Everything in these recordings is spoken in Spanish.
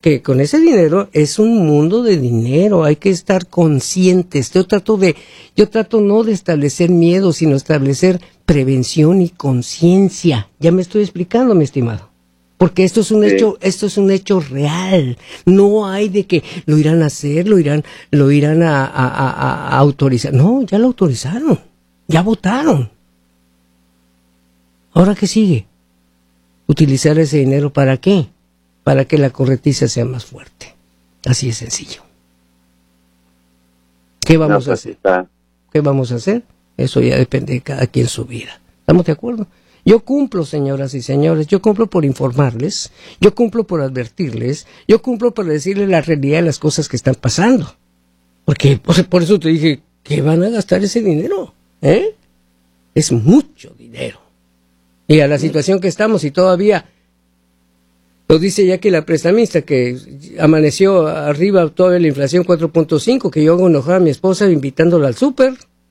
que con ese dinero es un mundo de dinero, hay que estar conscientes. Yo trato no de establecer miedo, sino establecer prevención y conciencia. Ya me estoy explicando, mi estimado. Porque esto es un hecho real. No hay de que lo irán a hacer, lo irán a autorizar. No, ya lo autorizaron, ya votaron. ¿Ahora qué sigue? Utilizar ese dinero ¿para qué? Para que la corretiza sea más fuerte. Así es sencillo. ¿Qué vamos a hacer? ¿Qué vamos a hacer? Eso ya depende de cada quien su vida. ¿Estamos de acuerdo? Yo cumplo, señoras y señores, yo cumplo por informarles, yo cumplo por advertirles, yo cumplo por decirles la realidad de las cosas que están pasando. Porque por eso te dije, ¿qué van a gastar ese dinero? Es mucho dinero. Y a la situación que estamos y todavía... Lo dice ya que la prestamista, que amaneció arriba todavía la inflación 4.5, que yo hago enojar a mi esposa invitándola al súper,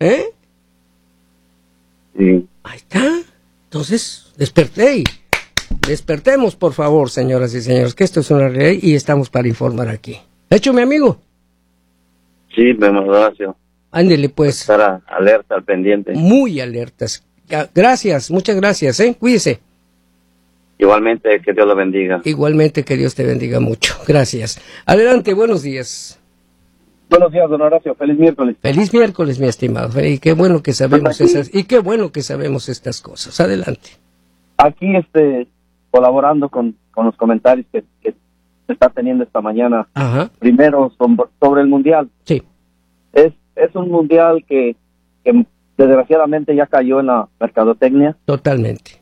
Sí. Ahí está. Entonces, despertemos, por favor, señoras y señores, que esto es una realidad y estamos para informar aquí. ¿Hecho, mi amigo? Sí, vemos, gracias. Ándele, pues. Estar alerta, al pendiente. Muy alertas. Gracias, muchas gracias, Cuídese. Igualmente, que Dios lo bendiga. Igualmente, que Dios te bendiga mucho. Gracias. Adelante, buenos días. Buenos días, don Horacio. Feliz miércoles. Feliz miércoles, mi estimado. Y qué bueno que sabemos estas cosas. Adelante. Aquí, colaborando con los comentarios que se está teniendo esta mañana. Ajá. Primero, sobre el Mundial. Sí. Es un Mundial que desgraciadamente ya cayó en la mercadotecnia. Totalmente.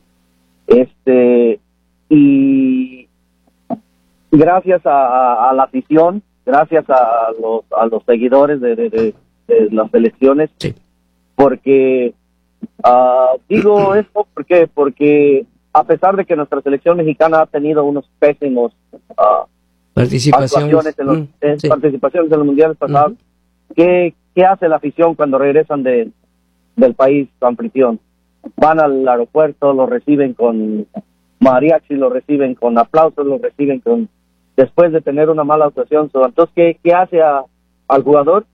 Y gracias a la afición, gracias a los seguidores de las selecciones, sí. Porque digo esto porque a pesar de que nuestra selección mexicana ha tenido unos pésimos participaciones en los mundiales pasados, ¿qué hace la afición cuando regresan del país anfitrión? Van al aeropuerto, lo reciben con mariachi, lo reciben con aplausos, lo reciben después de tener una mala actuación. Entonces, ¿qué hace al jugador?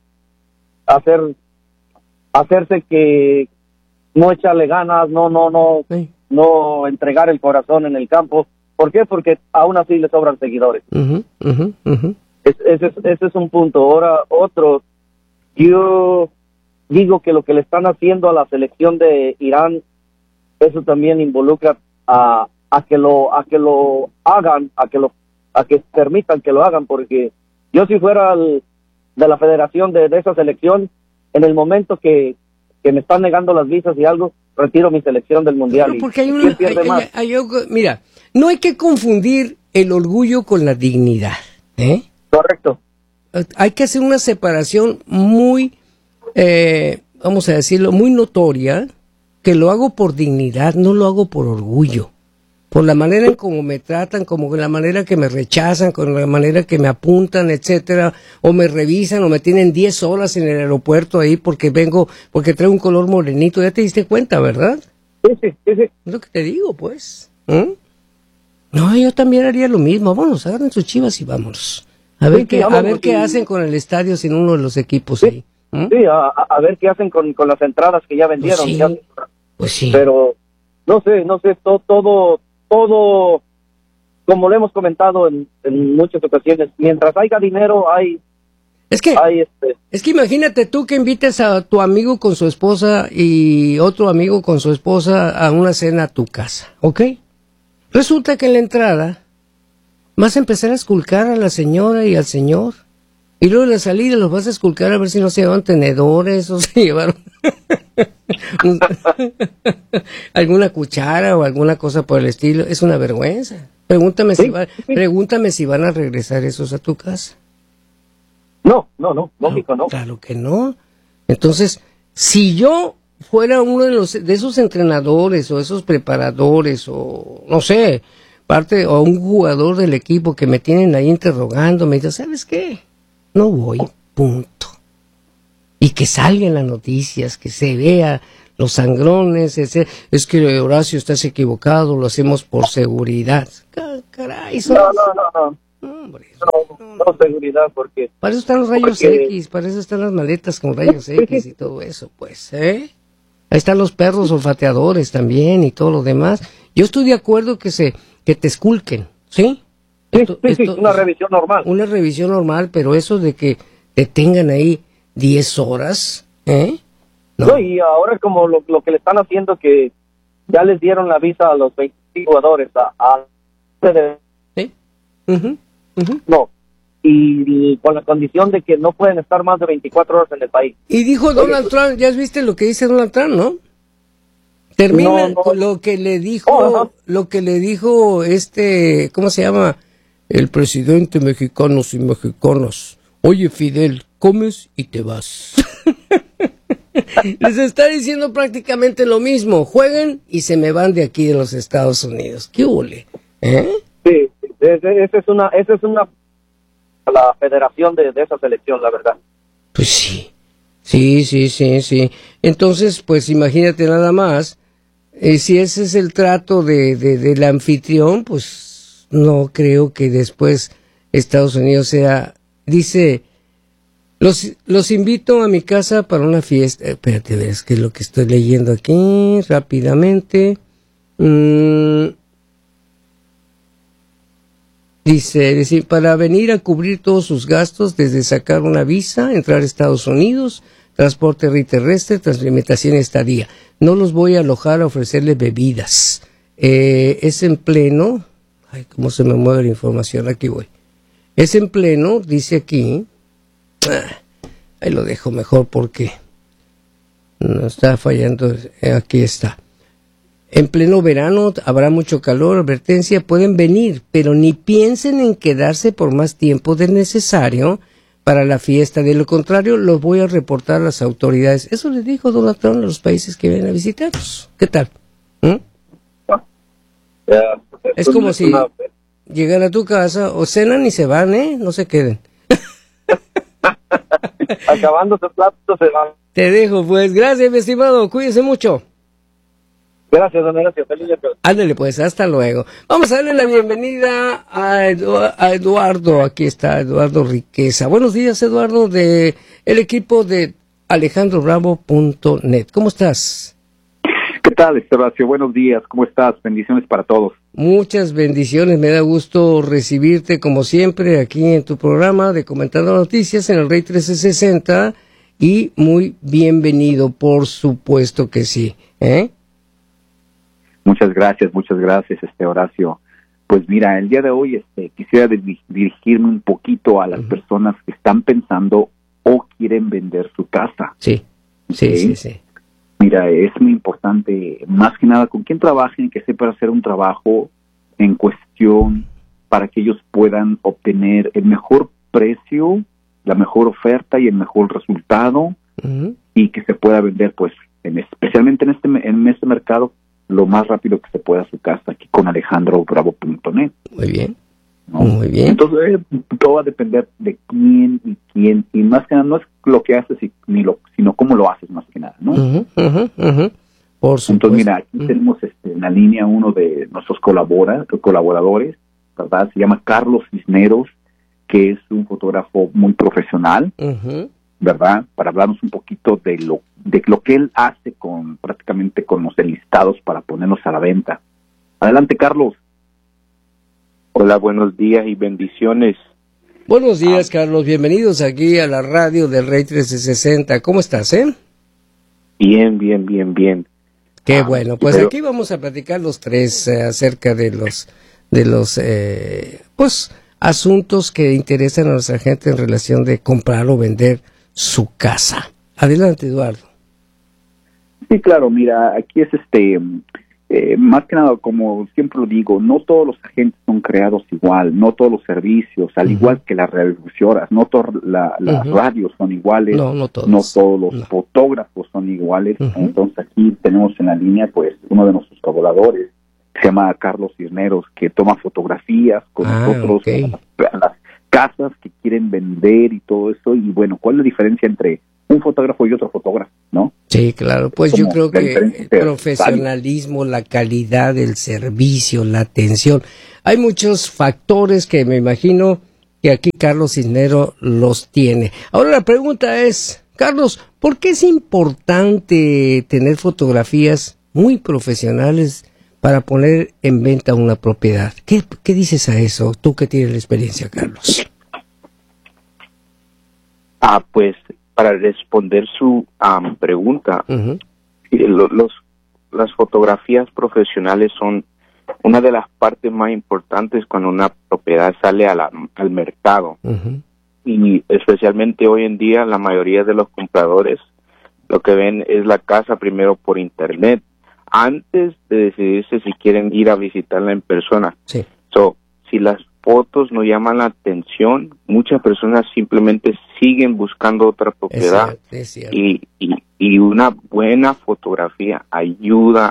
Hacerse que no echarle ganas, no entregar el corazón en el campo. ¿Por qué? Porque aún así le sobran seguidores. Ese es un punto. Ahora, otro, yo digo que lo que le están haciendo a la selección de Irán, eso también involucra a que lo hagan, a que permitan que lo hagan, porque yo si fuera de la federación de esa selección, en el momento que me están negando las visas y algo, retiro mi selección del mundial. Pero porque mira, no hay que confundir el orgullo con la dignidad, Correcto. Hay que hacer una separación muy vamos a decirlo, muy notoria, que lo hago por dignidad, no lo hago por orgullo. Por la manera en cómo me tratan, como la manera que me rechazan, con la manera que me apuntan, etcétera, o me revisan, o me tienen 10 horas en el aeropuerto ahí porque traigo un color morenito. Ya te diste cuenta, ¿verdad? Sí. Es lo que te digo, pues. No, yo también haría lo mismo. Vámonos, agarren sus chivas y vámonos. A ver qué hacen con el estadio sin uno de los equipos ahí. Sí, a ver qué hacen con las entradas que ya vendieron. Pues sí. Pero no sé, todo, como lo hemos comentado en muchas ocasiones, mientras haya dinero, Es que imagínate tú que invites a tu amigo con su esposa y otro amigo con su esposa a una cena a tu casa, ¿ok? Resulta que en la entrada vas a empezar a esculcar a la señora y al señor. Y luego en la salida los vas a esculcar a ver si no se llevan tenedores o se llevaron alguna cuchara o alguna cosa por el estilo. Es una vergüenza. Pregúntame si van a regresar esos a tu casa. No, lógico, no. Claro que no. Entonces, si yo fuera uno de esos entrenadores o esos preparadores o no sé, o un jugador del equipo que me tienen ahí interrogando, me dice, ¿sabes qué? No voy, punto. Y que salgan las noticias, que se vea los sangrones, es que Horacio estás equivocado, lo hacemos por seguridad. Caray, no. Hombre. no seguridad, porque... Para eso están los rayos X, para eso están las maletas con rayos X y todo eso, pues, ¿eh? Ahí están los perros olfateadores también y todo lo demás. Yo estoy de acuerdo que te esculquen, ¿sí? Sí, una revisión normal. Una revisión normal, pero eso de que te tengan ahí 10 horas, ¿eh? No, y ahora como lo que le están haciendo, que ya les dieron la visa a los 25 jugadores, ¿Sí? No, y con la condición de que no pueden estar más de 24 horas en el país. Y dijo Donald Trump, ya viste lo que dice Donald Trump, ¿no? Termina con lo que le dijo, ¿cómo se llama? El presidente mexicanos y mexicanas. Oye, Fidel, comes y te vas. Les está diciendo prácticamente lo mismo. Jueguen y se me van de aquí de los Estados Unidos. ¿Qué huele? ¿Eh? Sí, esa es una la federación de esa selección, la verdad. Pues sí. Sí. Entonces, pues imagínate nada más, si ese es el trato del anfitrión, pues no creo que después Estados Unidos sea, dice, los invito a mi casa para una fiesta. Espérate, ves que es lo que estoy leyendo aquí rápidamente. Dice, para venir a cubrir todos sus gastos, desde sacar una visa, entrar a Estados Unidos, transporte terrestre, translimitación y estadía. No los voy a alojar a ofrecerles bebidas. Es en pleno, ay, cómo se me mueve la información, aquí voy. Es en pleno, dice aquí, ahí lo dejo mejor porque no está fallando, aquí está. En pleno verano habrá mucho calor, advertencia, pueden venir, pero ni piensen en quedarse por más tiempo del necesario para la fiesta. De lo contrario, los voy a reportar a las autoridades. Eso le dijo Donald Trump a los países que vienen a visitarnos. ¿Qué tal? Es como si llegan a tu casa, o cenan y se van, no se queden. Acabándose el plato se van. Te dejo, pues. Gracias, mi estimado. Cuídese mucho. Gracias, don Horacio. Feliz día. Ándale, pues, hasta luego. Vamos a darle la bienvenida a Eduardo. Aquí está Eduardo Riqueza. Buenos días, Eduardo, de el equipo de alejandrobravo.net. ¿Cómo estás? ¿Qué tal, Horacio? Buenos días. ¿Cómo estás? Bendiciones para todos. Muchas bendiciones. Me da gusto recibirte, como siempre, aquí en tu programa de Comentando Noticias en el Rey 1360. Y muy bienvenido, por supuesto que sí. Muchas gracias, Horacio. Pues mira, el día de hoy quisiera dirigirme un poquito a las personas que están pensando o quieren vender su casa. Sí. Mira, es muy importante, más que nada, con quién trabajen, que sepan hacer un trabajo en cuestión para que ellos puedan obtener el mejor precio, la mejor oferta y el mejor resultado, y que se pueda vender, pues, especialmente en este mercado, lo más rápido que se pueda su casa, aquí con alejandrobravo.net. Muy bien, ¿no? Muy bien. Entonces, todo va a depender de quién, y más que nada, no es lo que haces, sino cómo lo haces, más que nada, ¿no? Por supuesto. Entonces, mira, aquí tenemos en la línea uno de nuestros colaboradores, ¿verdad? Se llama Carlos Cisneros, que es un fotógrafo muy profesional, ¿verdad? Para hablarnos un poquito de lo que él hace prácticamente con los enlistados para ponerlos a la venta. Adelante, Carlos. Hola, buenos días y bendiciones. Buenos días, Carlos. Bienvenidos aquí a la radio del Rey 1360. ¿Cómo estás, Bien. Qué bueno. Pues aquí vamos a platicar los tres acerca de los asuntos que interesan a nuestra gente en relación de comprar o vender su casa. Adelante, Eduardo. Sí, claro, mira, aquí es más que nada, como siempre lo digo, no todos los agentes son creados igual, no todos los servicios, al igual que las radiodifusoras, no todas las radios son iguales, no todos los fotógrafos son iguales. Entonces aquí tenemos en la línea, pues, uno de nuestros colaboradores, se llama Carlos Cisneros, que toma fotografías con nosotros a las casas que quieren vender y todo eso. Y bueno, ¿cuál es la diferencia entre un fotógrafo y otro fotógrafo, no? Sí, claro, pues yo creo que el profesionalismo, la calidad del servicio, la atención, hay muchos factores que me imagino que aquí Carlos Cisnero los tiene. Ahora la pregunta es, Carlos, ¿por qué es importante tener fotografías muy profesionales para poner en venta una propiedad? ¿Qué dices a eso? Tú que tienes la experiencia, Carlos. Pues para responder su pregunta, Uh-huh. Las fotografías profesionales son una de las partes más importantes cuando una propiedad sale al mercado. Uh-huh. Y especialmente hoy en día la mayoría de los compradores lo que ven es la casa primero por internet antes de decidirse si quieren ir a visitarla en persona. Sí. Si las fotos no llaman la atención, muchas personas simplemente siguen buscando otra propiedad. Es cierto. Y una buena fotografía ayuda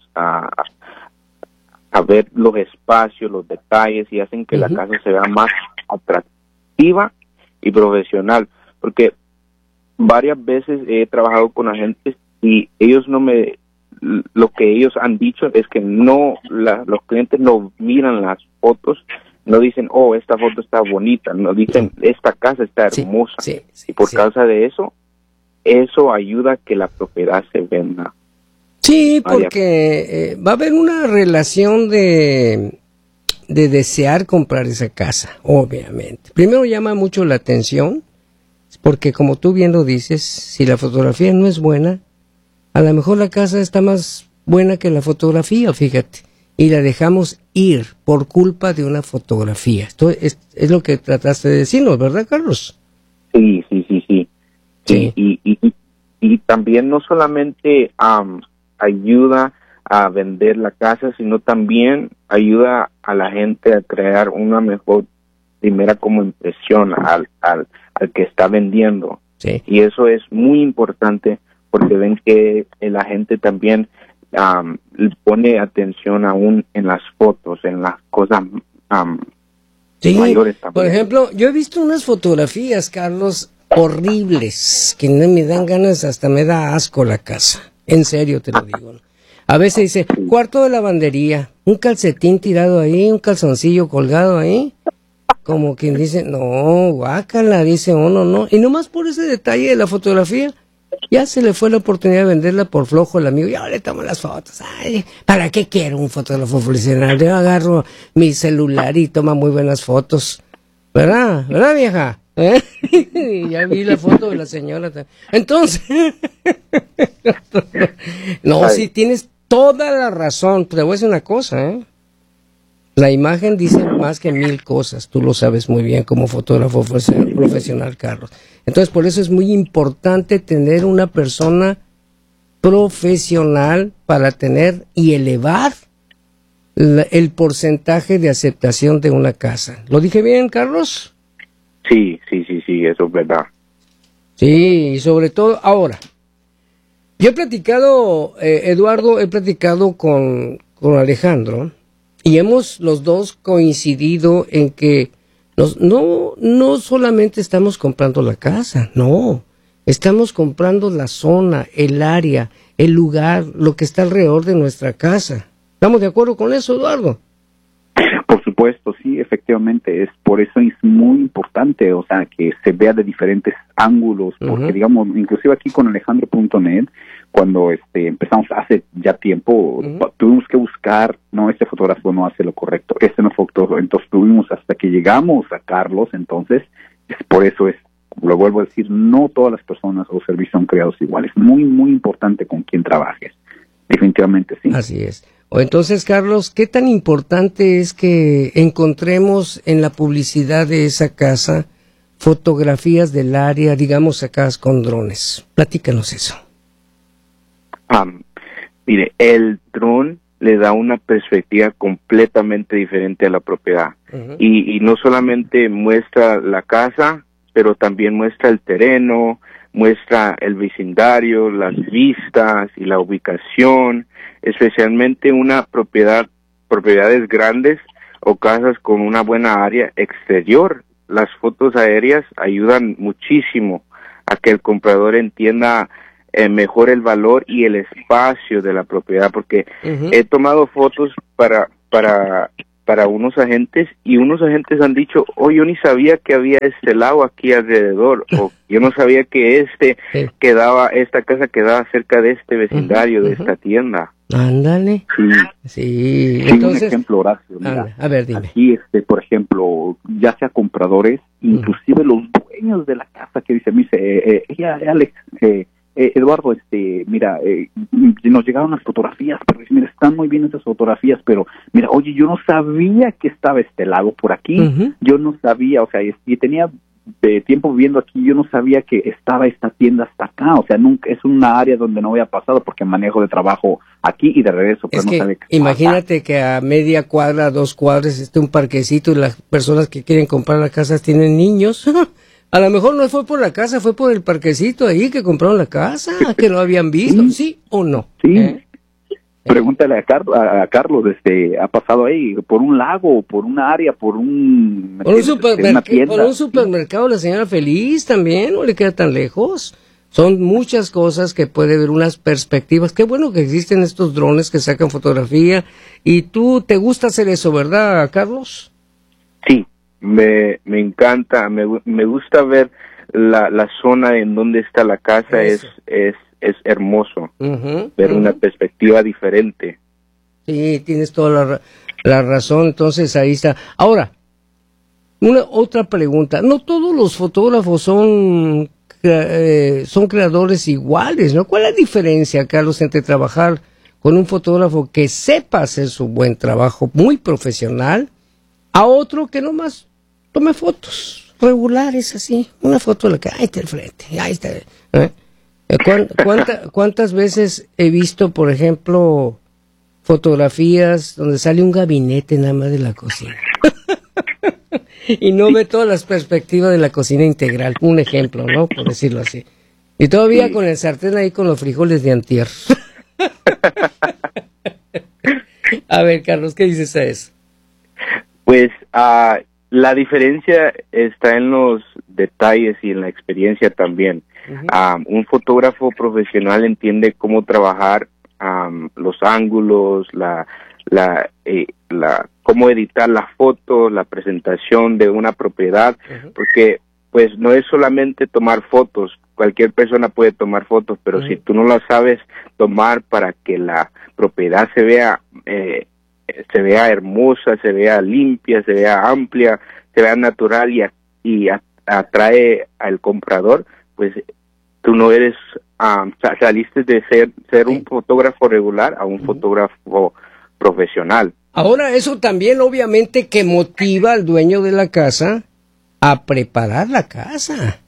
a ver los espacios, los detalles, y hacen que la casa se vea más atractiva y profesional. Porque varias veces he trabajado con agentes y ellos lo que ellos han dicho es que los clientes no miran las fotos, no dicen, oh, esta foto está bonita, no dicen, esta casa está hermosa. Sí, y por causa de eso ayuda a que la propiedad se venda. Sí, porque va a haber una relación de desear comprar esa casa, obviamente. Primero llama mucho la atención, porque como tú bien lo dices, si la fotografía no es buena, a lo mejor la casa está más buena que la fotografía, fíjate, y la dejamos ir por culpa de una fotografía. Esto es lo que trataste de decirnos, ¿verdad, Carlos? Sí. Sí. Y también no solamente ayuda a vender la casa, sino también ayuda a la gente a crear una mejor primera como impresión al que está vendiendo. Sí. Y eso es muy importante porque ven que la gente también pone atención aún en las fotos, en las cosas mayores también. Por ejemplo, yo he visto unas fotografías, Carlos, horribles, que no me dan ganas, hasta me da asco la casa. En serio te lo digo. A veces dice, cuarto de lavandería, un calcetín tirado ahí, un calzoncillo colgado ahí. Como quien dice, no, guácala, dice uno, no. Y nomás por ese detalle de la fotografía, ya se le fue la oportunidad de venderla por flojo el amigo. Ya le tomo las fotos. Ay, ¿para qué quiero un fotógrafo profesional? Yo agarro mi celular y toma muy buenas fotos. ¿Verdad? ¿Verdad, vieja? Y ya vi la foto de la señora. Entonces, no, sí, tienes toda la razón. Te voy a decir una cosa, La imagen dice más que 1000 cosas. Tú lo sabes muy bien como fotógrafo profesional, Carlos. Entonces, por eso es muy importante tener una persona profesional para tener y elevar el porcentaje de aceptación de una casa. ¿Lo dije bien, Carlos? Sí, eso es verdad. Sí, y sobre todo, ahora, yo he platicado, Eduardo, con Alejandro, y hemos los dos coincidido en que no solamente estamos comprando la casa, no, estamos comprando la zona, el área, el lugar, lo que está alrededor de nuestra casa. ¿Estamos de acuerdo con eso, Eduardo? Por supuesto, sí, efectivamente, por eso es muy importante, o sea, que se vea de diferentes ángulos, porque digamos, inclusive aquí con Alejandro.net, cuando empezamos hace ya tiempo, tuvimos que buscar, no, este fotógrafo no hace lo correcto, este no fotógrafo, entonces tuvimos hasta que llegamos a Carlos, entonces, por eso lo vuelvo a decir, no todas las personas o servicios son creados iguales, muy, muy importante con quién trabajes, definitivamente sí. Así es. O entonces, Carlos, ¿qué tan importante es que encontremos en la publicidad de esa casa fotografías del área, digamos, sacadas con drones? Platícanos eso. Mire, el dron le da una perspectiva completamente diferente a la propiedad. Y no solamente muestra la casa, pero también muestra el terreno, muestra el vecindario, las vistas y la ubicación, especialmente propiedades grandes o casas con una buena área exterior. Las fotos aéreas ayudan muchísimo a que el comprador entienda mejor el valor y el espacio de la propiedad, porque he tomado fotos para para unos agentes, y unos agentes han dicho, oh, yo ni sabía que había este lago aquí alrededor, o yo no sabía que esta casa quedaba cerca de este vecindario, de esta tienda. Ándale. Sí. Entonces, un ejemplo, Horacio. Mira, a ver, dime. Aquí, por ejemplo, ya sea compradores, inclusive los dueños de la casa que dicen, Alex, Eduardo, mira, nos llegaron las fotografías, pero mira, están muy bien esas fotografías, pero mira, oye, yo no sabía que estaba este lago por aquí, yo no sabía, o sea, y tenía tiempo viviendo aquí, yo no sabía que estaba esta tienda hasta acá, o sea, nunca, es una área donde no había pasado porque manejo de trabajo aquí y de regreso, pero no sabía que imagínate que a media cuadra, 2 cuadras esté un parquecito y las personas que quieren comprar las casas tienen niños. A lo mejor no fue por la casa, fue por el parquecito ahí que compraron la casa, que no habían visto, ¿sí o no? Sí. Pregúntale a Carlos, ha pasado ahí por un lago, por una área, por un supermercado, la señora feliz también, no le queda tan lejos. Son muchas cosas que puede ver, unas perspectivas. Qué bueno que existen estos drones que sacan fotografía. Y tú, ¿te gusta hacer eso, verdad, Carlos? Sí, me encanta, me gusta ver la zona en donde está la casa, es hermoso, ver una perspectiva diferente. Sí, tienes toda la razón, entonces ahí está. Ahora, otra pregunta, no todos los fotógrafos son creadores iguales, ¿no? ¿Cuál es la diferencia, Carlos, entre trabajar con un fotógrafo que sepa hacer su buen trabajo, muy profesional, a otro que nomás tome fotos regulares así, una foto de la que ahí está el frente, ahí está, ¿Cuántas veces he visto, por ejemplo, fotografías donde sale un gabinete nada más de la cocina? Y no ve todas las perspectivas de la cocina integral. Un ejemplo, ¿no? Por decirlo así. Y todavía con el sartén ahí con los frijoles de antier. A ver, Carlos, ¿qué dices a eso? Pues la diferencia está en los detalles y en la experiencia también. Un fotógrafo profesional entiende cómo trabajar los ángulos, cómo editar las fotos, la presentación de una propiedad, porque pues no es solamente tomar fotos, cualquier persona puede tomar fotos, pero si tú no las sabes tomar para que la propiedad se vea hermosa, se vea limpia, se vea amplia, se vea natural y atrae al comprador, pues tú no eres, saliste de ser un fotógrafo regular a un fotógrafo profesional. Ahora eso también obviamente que motiva al dueño de la casa a preparar la casa,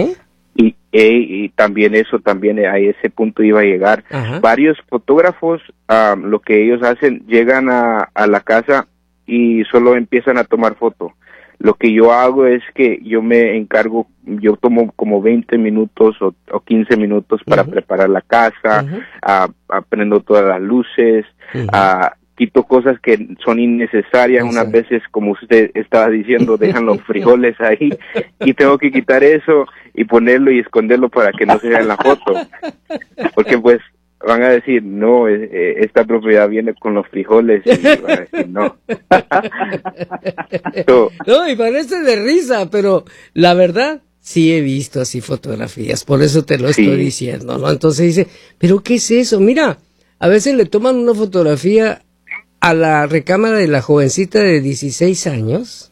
Y también a ese punto iba a llegar. Varios fotógrafos, lo que ellos hacen, llegan a la casa y solo empiezan a tomar fotos. Lo que yo hago es que yo me encargo, yo tomo como 20 minutos o 15 minutos para preparar la casa, prendo todas las luces, quito cosas que son innecesarias. Unas veces, como usted estaba diciendo, dejan los frijoles ahí y tengo que quitar eso y ponerlo y esconderlo para que no se vea en la foto, porque pues van a decir, no, esta propiedad viene con los frijoles, y van a decir, no. No, y parece de risa, pero la verdad, sí he visto así fotografías, por eso te lo estoy diciendo, ¿no? Entonces dice, ¿pero qué es eso? Mira, a veces le toman una fotografía a la recámara de la jovencita de 16 años.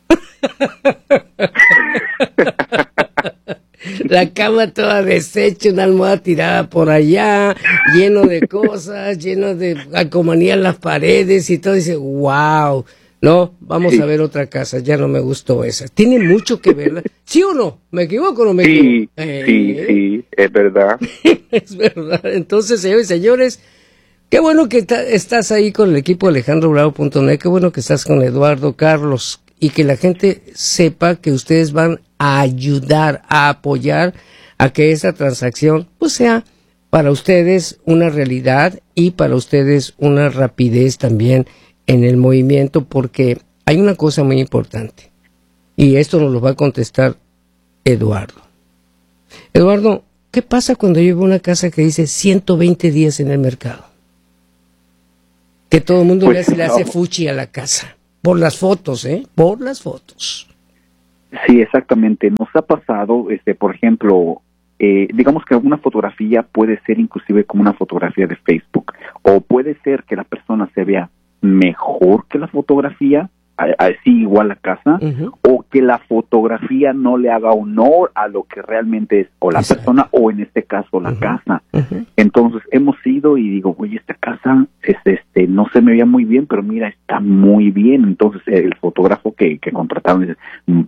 La cama toda deshecha, una almohada tirada por allá, lleno de cosas, lleno de calcomanía en las paredes y todo. Dice, wow, no, vamos a ver otra casa, ya no me gustó esa. Tiene mucho que ver, ¿sí o no? ¿Me equivoco o no me equivoco? Sí, es verdad. Es verdad. Entonces, señores y señores, qué bueno que estás ahí con el equipo de AlejandroBravo.net, qué bueno que estás con Eduardo, Carlos, y que la gente sepa que ustedes van a ayudar, a apoyar a que esa transacción pues sea para ustedes una realidad y para ustedes una rapidez también en el movimiento, porque hay una cosa muy importante y esto nos lo va a contestar Eduardo. Eduardo, ¿qué pasa cuando yo veo una casa que dice 120 días en el mercado? Que todo el mundo le hace fuchi a la casa. Por las fotos, por las fotos. Sí, exactamente. Nos ha pasado, por ejemplo, digamos que una fotografía puede ser inclusive como una fotografía de Facebook, o puede ser que la persona se vea mejor que la fotografía, así igual la casa, o que la fotografía no le haga honor a lo que realmente es o la persona o en este caso la casa. Entonces hemos ido y digo, oye, esta casa no se me veía muy bien, pero mira, está muy bien. Entonces el fotógrafo que contrataron dice,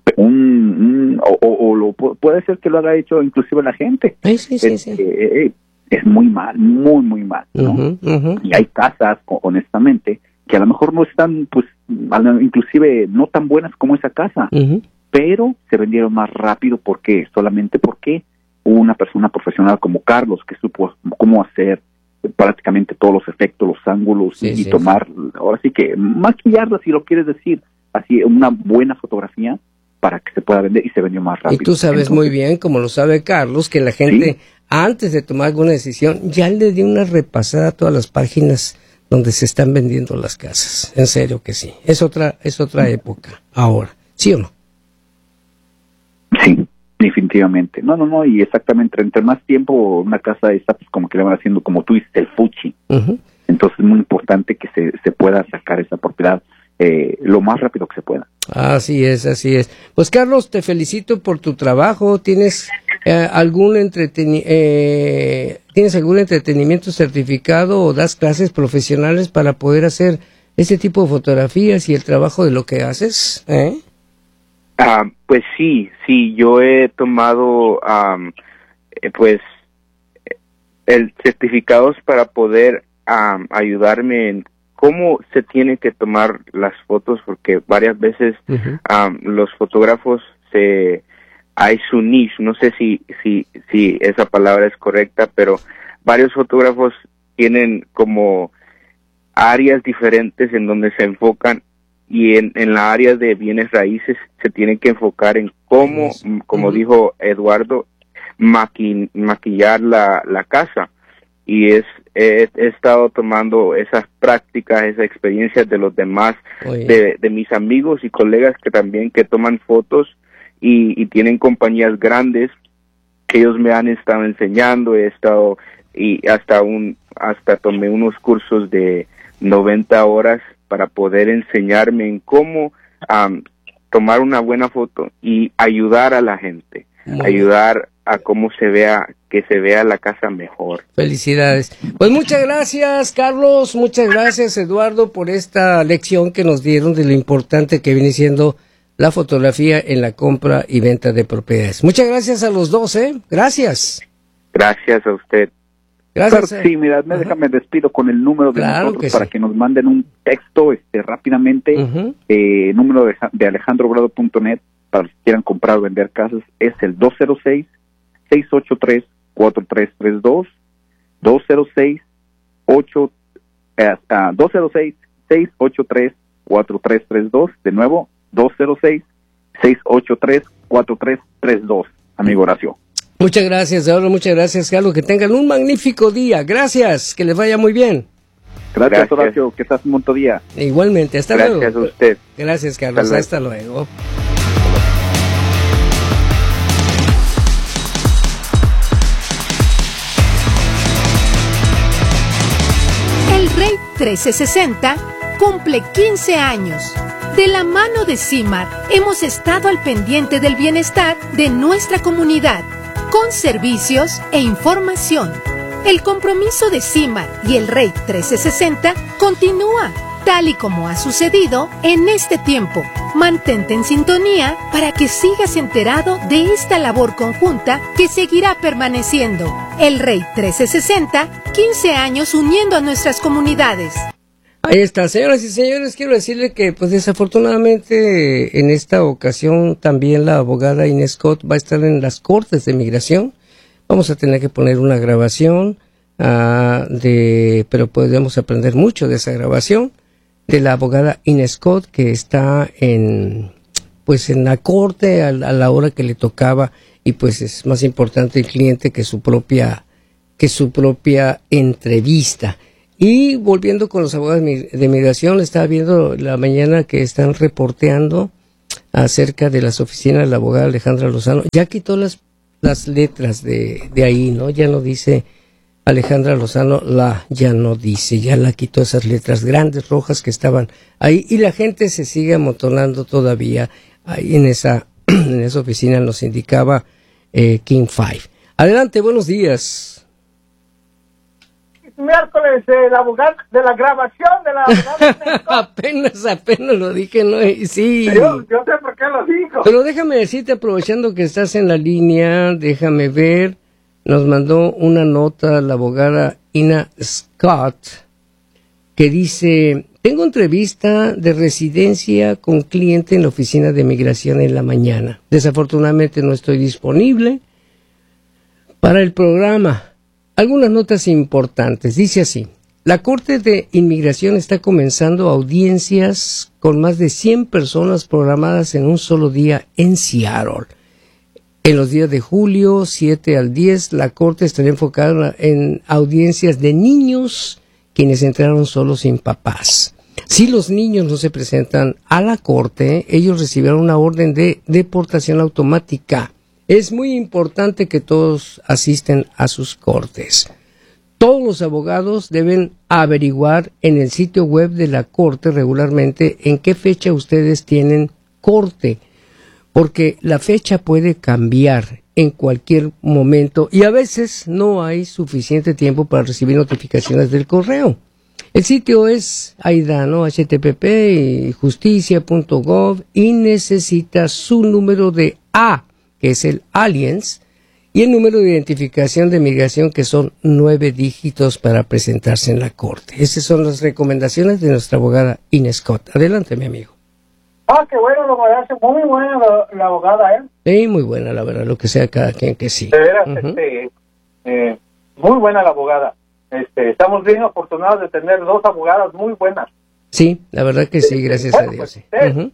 puede ser que lo haga hecho inclusive la gente. Sí. Es muy mal, muy mal, ¿no? Y hay casas, honestamente, que a lo mejor no están, pues, inclusive no tan buenas como esa casa, pero se vendieron más rápido. ¿Por qué? Solamente porque hubo una persona profesional como Carlos que supo cómo hacer prácticamente todos los efectos, los ángulos y tomar, ahora sí que maquillarla, si lo quieres decir, así una buena fotografía para que se pueda vender, y se vendió más rápido. Y tú sabes muy bien, como lo sabe Carlos, que la gente antes de tomar alguna decisión ya le dio una repasada a todas las páginas donde se están vendiendo las casas. En serio que sí. Es otra época ahora. ¿Sí o no? Sí, definitivamente. No, y exactamente, entre más tiempo una casa está, pues como que le van haciendo, como tú dices, el fuchi. Entonces es muy importante que se pueda sacar esa propiedad lo más rápido que se pueda. Así es. Pues Carlos, te felicito por tu trabajo. ¿Tienes algún entretenimiento certificado o das clases profesionales para poder hacer este tipo de fotografías y el trabajo de lo que haces? Pues sí, yo he tomado pues el certificados para poder ayudarme en cómo se tiene que tomar las fotos, porque varias veces los fotógrafos hay su niche, no sé si esa palabra es correcta, pero varios fotógrafos tienen como áreas diferentes en donde se enfocan, y en la área de bienes raíces se tiene que enfocar en cómo, como dijo Eduardo, maquillar la casa. Y he estado tomando esas prácticas, esas experiencias de los demás, de mis amigos y colegas que también que toman fotos y tienen compañías grandes que ellos me han estado enseñando. Hasta tomé unos cursos de 90 horas para poder enseñarme en cómo tomar una buena foto y ayudar a la gente, ayudar a cómo que se vea la casa mejor. Felicidades. Pues muchas gracias, Carlos, muchas gracias, Eduardo, por esta lección que nos dieron de lo importante que viene siendo la fotografía en la compra y venta de propiedades. Muchas gracias a los dos, Gracias. Gracias a usted. Gracias. Claro, sí, mira, déjame despido con el número de nosotros para que nos manden un texto rápidamente. Número de alejandrobrado.net para los que quieran comprar o vender casas es el 206-683-4332, 206-683-4332, de nuevo, 206-683-4332, amigo Horacio. Muchas gracias, Eduardo, muchas gracias, Carlos, que tengan un magnífico día, gracias, que les vaya muy bien. Gracias. Horacio, que estás un buen día. Igualmente, hasta luego. Gracias a usted. Gracias, Carlos, hasta luego. El Rey 1360 cumple 15 años. De la mano de CIMAR hemos estado al pendiente del bienestar de nuestra comunidad, con servicios e información. El compromiso de CIMAR y el Rey 1360 continúa, tal y como ha sucedido en este tiempo. Mantente en sintonía para que sigas enterado de esta labor conjunta que seguirá permaneciendo. El Rey 1360, 15 años uniendo a nuestras comunidades. Ahí está, señoras y señores, quiero decirle que pues desafortunadamente en esta ocasión también la abogada Inés Scott va a estar en las Cortes de Migración. Vamos a tener que poner una grabación pero podemos aprender mucho de esa grabación de la abogada Inés Scott, que está en la corte a la hora que le tocaba, y pues es más importante el cliente que su propia entrevista. Y volviendo con los abogados de migración, estaba viendo la mañana que están reporteando acerca de las oficinas de la abogada Alejandra Lozano. Ya quitó las letras de ahí, ¿no? Ya no dice Alejandra Lozano, ya no dice, ya la quitó esas letras grandes rojas que estaban ahí, y la gente se sigue amontonando todavía ahí en esa oficina, nos indicaba King 5. Adelante, buenos días. Miércoles la abogada de la grabación de la abogada. apenas lo dije, ¿no? Sí. Yo sé por qué lo digo. Pero déjame decirte, aprovechando que estás en la línea, déjame ver, nos mandó una nota la abogada Ina Scott, que dice: tengo entrevista de residencia con cliente en la oficina de migración en la mañana. Desafortunadamente no estoy disponible para el programa. Algunas notas importantes. Dice así: la Corte de Inmigración está comenzando audiencias con más de 100 personas programadas en un solo día en Seattle. En los días de julio 7 al 10, la Corte estará enfocada en audiencias de niños quienes entraron solos sin papás. Si los niños no se presentan a la Corte, ellos recibirán una orden de deportación automática. Es muy importante que todos asisten a sus cortes. Todos los abogados deben averiguar en el sitio web de la Corte regularmente en qué fecha ustedes tienen corte, porque la fecha puede cambiar en cualquier momento y a veces no hay suficiente tiempo para recibir notificaciones del correo. El sitio es AIDA, ¿no? http://justicia.gov y necesita su número de A, que es el Aliens, y el número de identificación de migración, que son 9 dígitos para presentarse en la Corte. Esas son las recomendaciones de nuestra abogada Ina Scott. Adelante, mi amigo. Qué bueno, lo que hace muy buena la abogada, ¿eh? Sí, muy buena, la verdad, lo que sea cada quien que sí. De veras, muy buena la abogada. Estamos bien afortunados de tener 2 abogadas muy buenas. Sí, la verdad que sí, gracias a Dios. Sí.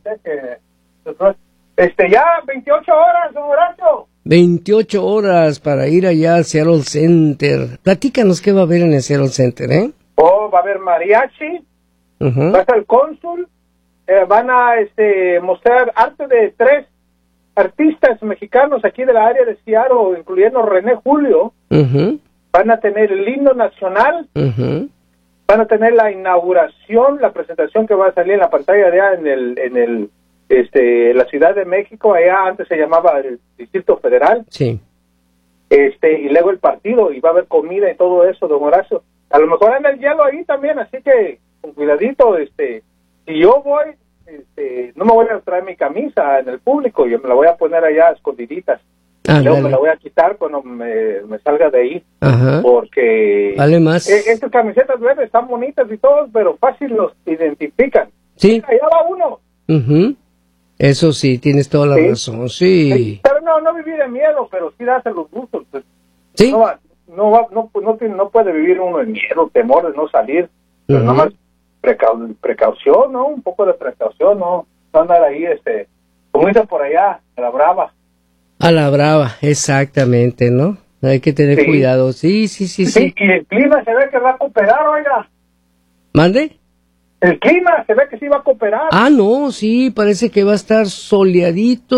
Ya 28 horas, don Horacio. 28 horas para ir allá al Seattle Center. Platícanos qué va a haber en el Seattle Center, ¿eh? Va a haber mariachi, va a estar el cónsul, van a mostrar arte de 3 artistas mexicanos aquí de la área de Seattle, incluyendo René Julio. Van a tener el himno nacional, van a tener la inauguración, la presentación que va a salir en la pantalla allá en la Ciudad de México, allá antes se llamaba el Distrito Federal. Sí. Y luego el partido, y va a haber comida y todo eso, don Horacio. A lo mejor anda el hielo ahí también, así que con cuidadito, si yo voy, no me voy a traer mi camisa en el público, yo me la voy a poner allá a escondiditas. Luego me la voy a quitar cuando me salga de ahí. Porque vale más. Estas camisetas verdes están bonitas y todo, pero fácil los identifican. Sí. Allá va uno. Eso sí, tienes toda la razón, sí. Pero no vivir en miedo, pero sí darse los gustos. Pues. Sí. No puede vivir uno en miedo, temor de no salir. Pero nomás precaución, ¿no? Un poco de precaución, ¿no? No andar ahí, como dice por allá, a la brava. A la brava, exactamente, ¿no? Hay que tener cuidado, sí. Y el clima se ve que va a cooperar, oiga. ¿Mande? El clima se ve que sí va a cooperar. No, sí, parece que va a estar soleadito.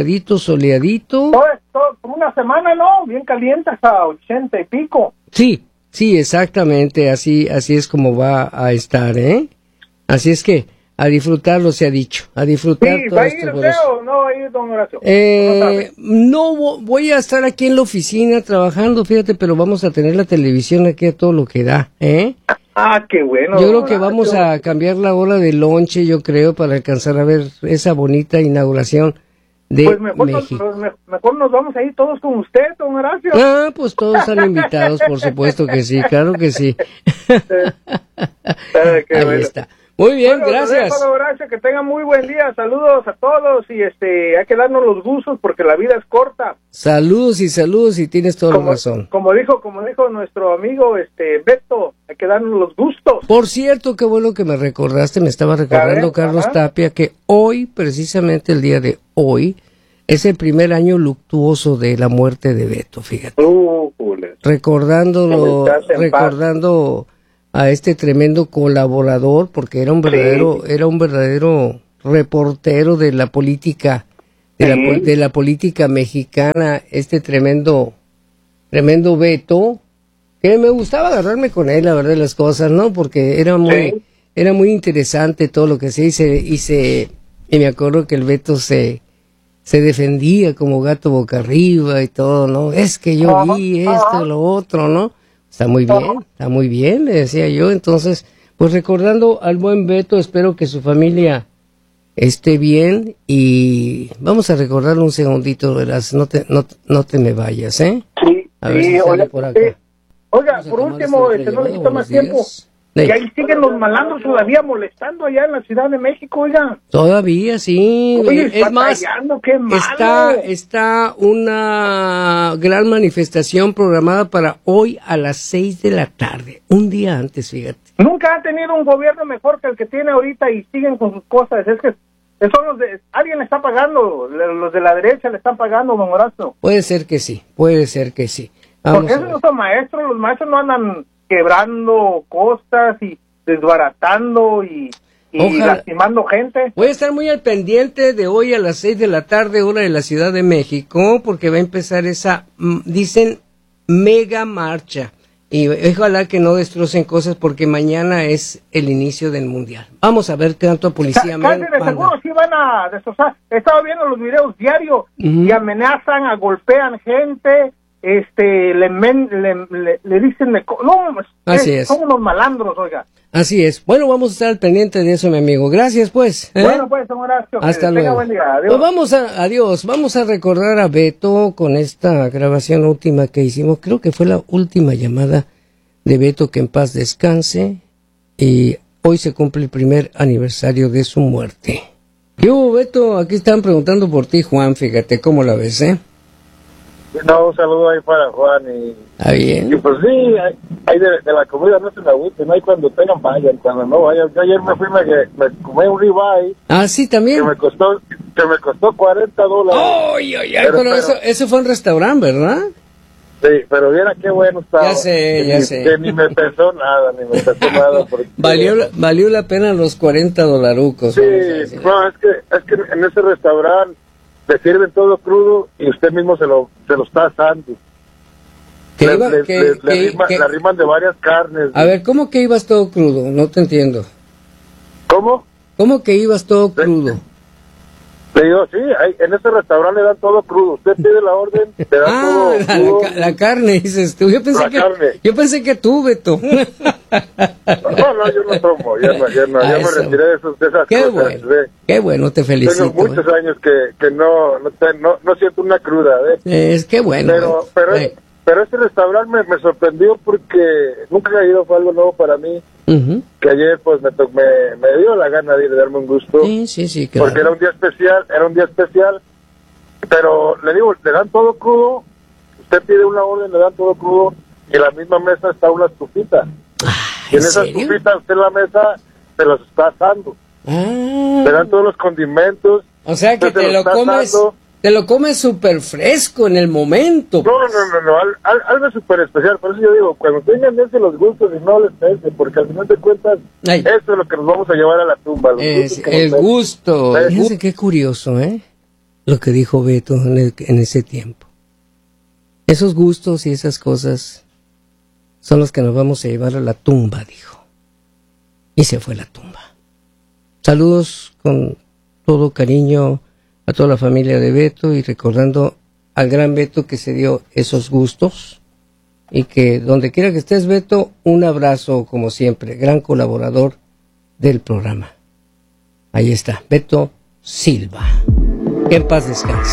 Todo, como una semana, ¿no? Bien caliente, hasta 80 y pico. Sí, exactamente, así es como va a estar, ¿eh? Así es que a disfrutarlo se ha dicho, a disfrutar. Sí, ¿va a ir usted o no va a ir, don Horacio? No, voy a estar aquí en la oficina trabajando, fíjate, pero vamos a tener la televisión aquí a todo lo que da, ¿eh? Qué bueno. Yo creo que vamos a cambiar la hora de lonche, yo creo, para alcanzar a ver esa bonita inauguración de México. Mejor nos vamos a ir todos con usted, don Horacio. Pues todos están invitados, por supuesto que sí, claro que sí. Ahí está. Muy bien, gracias. Horacio, que tengan muy buen día. Saludos a todos y hay que darnos los gustos porque la vida es corta. Saludos y tienes toda la razón. Como dijo nuestro amigo Beto, hay que darnos los gustos. Por cierto, qué bueno que me recordaste, me estaba recordando Carlos Tapia que hoy, precisamente el día de hoy, es el primer año luctuoso de la muerte de Beto, fíjate. Recordando a este tremendo colaborador, porque era un verdadero reportero de la política, de la política mexicana, este tremendo Beto, que me gustaba agarrarme con él, la verdad, las cosas, ¿no? Porque era muy interesante todo lo que se hizo, y me acuerdo que el Beto se defendía como gato boca arriba y todo, ¿no? Es que yo vi esto y lo otro, ¿no? Está muy bien, le decía yo. Entonces, pues recordando al buen Beto, espero que su familia esté bien, y vamos a recordarlo un segundito, verás, no te me vayas, ¿eh? Sí, a ver si sale por acá. Oiga, por último, no le quito más tiempo. Y ahí siguen los malandros todavía molestando allá en la Ciudad de México, oiga. Todavía, sí. Oye, es más, qué malo. está una gran manifestación programada para hoy a las 6 de la tarde, un día antes, fíjate. Nunca han tenido un gobierno mejor que el que tiene ahorita y siguen con sus cosas. Es que son alguien le está pagando, los de la derecha le están pagando, don Horacio. Puede ser que sí. Porque esos no son maestros, los maestros no andan quebrando costas y desbaratando y lastimando gente. Voy a estar muy al pendiente de hoy a las 6 de la tarde, hora de la Ciudad de México, porque va a empezar esa, dicen, mega marcha. Y ojalá que no destrocen cosas, porque mañana es el inicio del Mundial. Vamos a ver qué tanto policía manda. De seguro sí van a destrozar. He estado viendo los videos diarios y amenazan, golpean gente. Le dicen son unos malandros, oiga. Así es. Bueno, vamos a estar al pendiente de eso, mi amigo. Gracias, pues. Bueno, pues, don Horacio. Hasta luego. Buen día. Adiós. Pues vamos a recordar a Beto con esta grabación última que hicimos. Creo que fue la última llamada de Beto, que en paz descanse. Y hoy se cumple el primer aniversario de su muerte. ¿Qué hubo, Beto? Aquí están preguntando por ti, Juan. Fíjate, ¿cómo la ves, No, un saludo ahí para Juan y... ¿Ah, bien? Y pues sí, hay de la comida no se me agüiten, no hay cuando tengan vayan, cuando no vayan. Yo ayer me comí un ribeye. Ah, sí, también. Que me costó $40. ¡Ay! Pero eso fue un restaurante, ¿verdad? Sí, pero viera qué bueno estaba. Ya sé. Que ni me pesó nada, porque... Valió la pena los $40. Sí, no, es que en ese restaurante le sirven todo crudo y usted mismo se lo está asando. Le arriman de varias carnes. A ver, ¿cómo que ibas todo crudo? No te entiendo. ¿Cómo? ¿Cómo que ibas todo crudo? Le digo, sí, en ese restaurante le dan todo crudo. Usted pide la orden, le dan todo crudo. La carne, dices tú. Yo pensé que tú, Beto. No, yo no tomo. Ya me retiré de esas cosas. Qué bueno, te felicito. Tengo muchos años que no siento una cruda. Es que bueno. Pero ese restaurante me sorprendió porque nunca había ido, fue algo nuevo para mí. Que ayer pues me dio la gana de ir, de darme un gusto. Sí, claro. Porque era un día especial, pero le digo, le dan todo crudo, usted pide una orden, le dan todo crudo, y en la misma mesa está una estufita. Y en esa estufita usted en la mesa se los está asando. Le dan todos los condimentos. O sea que te lo comes súper fresco en el momento. No, algo súper especial. Por eso yo digo, cuando tengan los gustos y no les pese, porque al final de cuentas, eso es lo que nos vamos a llevar a la tumba. El gusto. Fíjense qué curioso, lo que dijo Beto en ese tiempo. Esos gustos y esas cosas son los que nos vamos a llevar a la tumba, dijo. Y se fue a la tumba. Saludos con todo cariño a toda la familia de Beto, y recordando al gran Beto que se dio esos gustos, y que donde quiera que estés, Beto, un abrazo como siempre, gran colaborador del programa. Ahí está, Beto Silva. Que en paz descanse.